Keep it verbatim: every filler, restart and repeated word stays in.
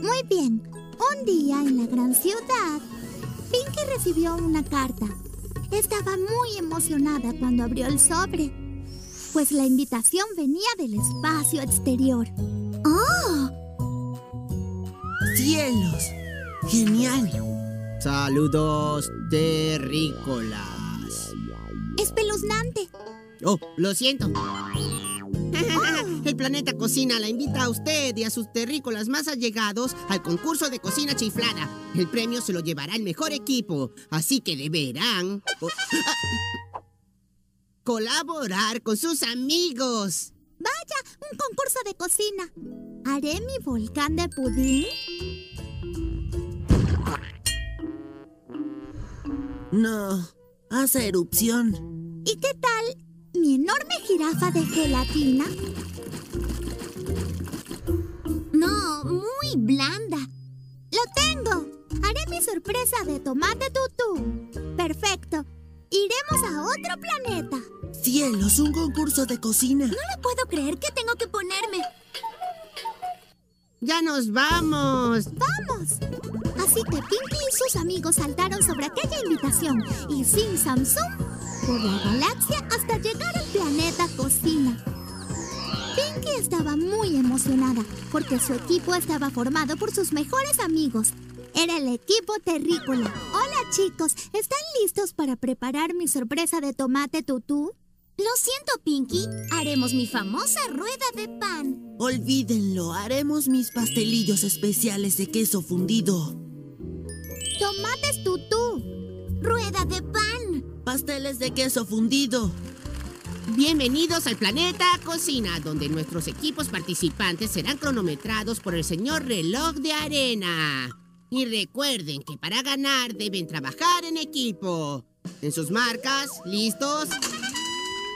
Muy bien. Un día en la gran ciudad, Pinky recibió una carta. Estaba muy emocionada cuando abrió el sobre, pues la invitación venía del espacio exterior. ¡Oh! ¡Cielos! ¡Genial! Saludos, terrícolas. ¡Espeluznante! Oh, lo siento. El planeta Cocina la invita a usted y a sus terrícolas más allegados al concurso de cocina chiflada. El premio se lo llevará el mejor equipo, así que deberán oh, ah, colaborar con sus amigos. ¡Vaya! ¡Un concurso de cocina! ¿Haré mi volcán de pudín? No, hace erupción. ¿Y qué tal mi enorme jirafa de gelatina? No, muy blanda. ¡Lo tengo! Haré mi sorpresa de tomate tutú. ¡Perfecto! Iremos a otro planeta. ¡Cielos! ¡Un concurso de cocina! No lo puedo creer. ¿Qué tengo que ponerme? ¡Ya nos vamos! ¡Vamos! Así que Pinky y sus amigos saltaron sobre aquella invitación y sin Samsung por la galaxia hasta llegar al planeta Cocina. Pinky estaba muy emocionada porque su equipo estaba formado por sus mejores amigos. Era el equipo terrícola. Hola chicos, ¿están listos para preparar mi sorpresa de tomate tutú? Lo siento, Pinky. Haremos mi famosa rueda de pan. Olvídenlo, haremos mis pastelillos especiales de queso fundido. Tomates tutú. Rueda de pan. Pasteles de queso fundido. Bienvenidos al planeta Cocina, donde nuestros equipos participantes serán cronometrados por el señor Reloj de Arena. Y recuerden que para ganar deben trabajar en equipo. En sus marcas, ¿listos?